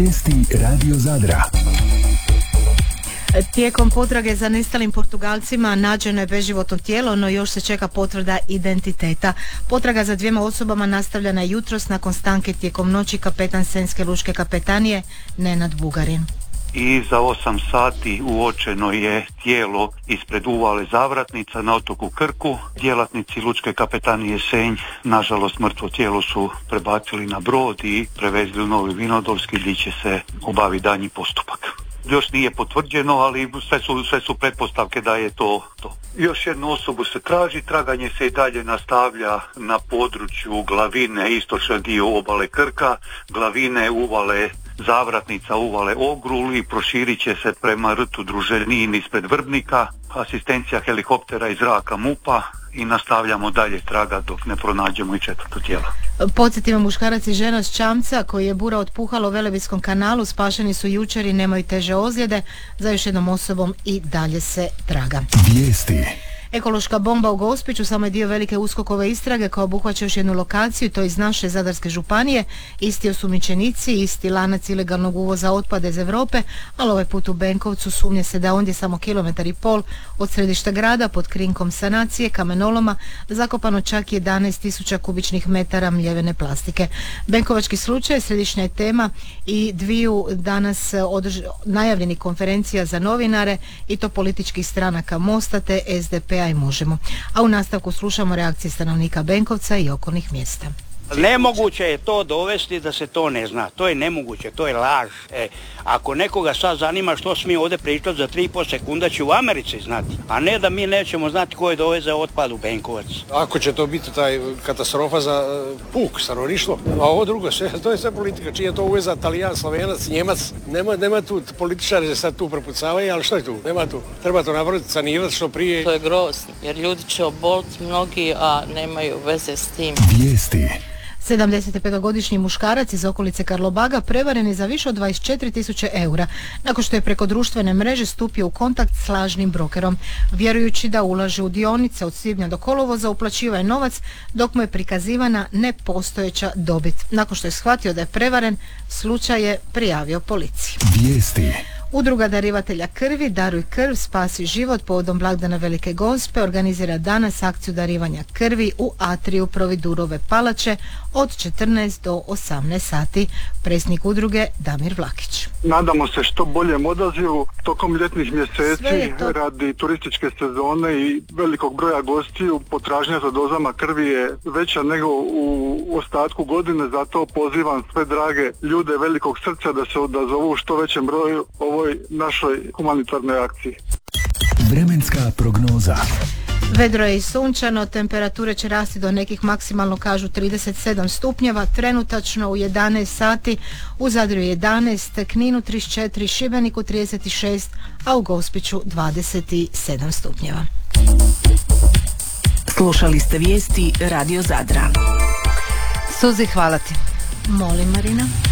Vijesti Radio Zadra. Tijekom potrage za nestalim Portugalcima nađeno je beživotno tijelo, no još se čeka potvrda identiteta. Potraga za dvijema osobama nastavljena je jutros nakon stanke tijekom noći. Kapetan Senjske lučke kapetanije Nenad Bugarin. I za 8 sati uočeno je tijelo ispred uvale Zavratnica na otoku Krku. Djelatnici lučke kapetanije Senj, nažalost, mrtvo tijelo su prebacili na brod i prevezli u Novi Vinodolski gdje će se obaviti daljnji postupak. Još nije potvrđeno, ali sve su pretpostavke da je to. Još jednu osobu se traži, traganje se i dalje nastavlja na području Glavine, istočni dio obale Krka, Glavine, uvale Zavratnica, uvale Ogrul i proširit će se prema rtu Druženin ispred Vrbnika, asistencija helikoptera iz zraka MUP-a i nastavljamo dalje traga dok ne pronađemo i četvrto tijelo. Podsjetimo, muškarac i žena s Čamca koji je bura otpuhala u Velebitskom kanalu spašeni su jučer i nemaju teže ozljede. Za još jednom osobom i dalje se traga. Vijesti. Ekološka bomba u Gospiću samo je dio velike USKOK-ove istrage koja obuhvaća još jednu lokaciju, to iz naše Zadarske županije. Isti osumnjičenici, isti lanac ilegalnog uvoza otpada iz Europe, ali ovaj put u Benkovcu sumnje se da je ondje samo 1,5 km od središta grada pod krinkom sanacije kamenoloma zakopano čak 11.000 kubičnih metara mljevene plastike. Benkovački slučaj središnja je tema i dviju danas najavljenih konferencija za novinare, i to političkih stranaka Mosta te SDP-a i Možemo. A u nastavku slušamo reakcije stanovnika Benkovca i okolnih mjesta. Nemoguće je to dovesti da se to ne zna. To je nemoguće, to je laž. Ako nekoga sad zanima što smije ovdje pričati, za 3,5 sekunda će u Americi znati, a ne da mi nećemo znati ko je doveze otpad u Benkovac. Ako će to biti taj katastrofa za puk, stanovništvo, a ovo drugo, to je sve politika. Čiji je to uveza, Talijan, Slovenac, Njemac, nema tu, političari se sad tu prepucavaju, ali što je tu? Nema tu. Treba to napraviti, sanirati što prije. To je grozno, jer ljudi će oboliti mnogi, a nemaju veze s tim. Vijesti. 75-godišnji muškarac iz okolice Karlobaga prevaren je za više od 24.000 eura nakon što je preko društvene mreže stupio u kontakt s lažnim brokerom. Vjerujući da ulaže u dionice od svibnja do kolovoza, uplaćivao je novac dok mu je prikazivana nepostojeća dobit. Nakon što je shvatio da je prevaren, slučaj je prijavio policiji. Vijesti. Udruga darivatelja krvi Daruj krv, spasi život povodom blagdana Velike Gospe organizira danas akciju darivanja krvi u atriju Providurove palače od 14 do 18 sati. Predsjednik udruge Damir Vlakić. Nadamo se što boljem odazivu tokom ljetnih mjeseci radi turističke sezone i velikog broja gostiju. Potražnja za dozama krvi je veća nego u ostatku godine, zato pozivam sve drage ljude velikog srca da se odazovu što većem broju ovoj našoj humanitarnoj akciji. Vremenska prognoza. Vedro je i sunčano, temperature će rasti do nekih maksimalno kažu 37 stupnjeva, trenutačno u 11 sati, u Zadru 11, Kninu 34, Šibeniku 36, a u Gospiću 27 stupnjeva. Slušali ste vijesti Radio Zadra. Suzi, hvala ti. Molim, Marina.